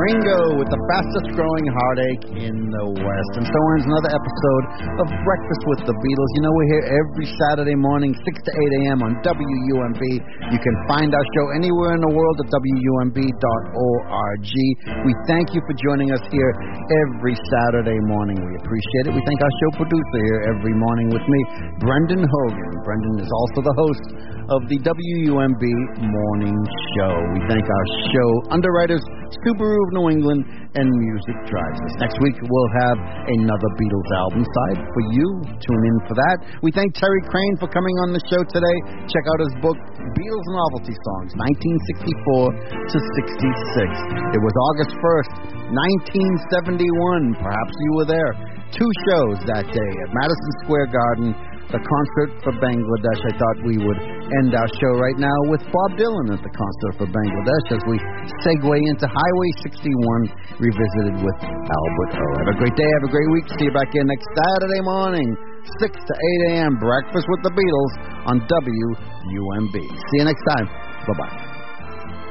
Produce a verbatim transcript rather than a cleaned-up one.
Ringo with the fastest growing heartache in the West. And so ends another episode of Breakfast with the Beatles. You know, we're here every Saturday morning, six to eight a.m. on W U M B. You can find our show anywhere in the world at W U M B dot org. We thank you for joining us here every Saturday morning. We appreciate it. We thank our show producer here every morning with me, Brendan Hogan. Brendan is also the host of the W U M B Morning Show. We thank our show underwriters, Subaru of New England, and Music Drives Us. Next week, we'll have another Beatles album side for you. Tune in for that. We thank Terry Crane for coming on the show today. Check out his book, Beatles Novelty Songs, nineteen sixty-four to sixty-six. It was August first, nineteen seventy-one. Perhaps you were there. Two shows that day at Madison Square Garden, the concert for Bangladesh. I thought we would end our show right now with Bob Dylan at the concert for Bangladesh as we segue into Highway sixty-one, revisited with Albert O. Have a great day. Have a great week. See you back here next Saturday morning, six to eight a.m. Breakfast with the Beatles on W U M B. See you next time. Bye-bye.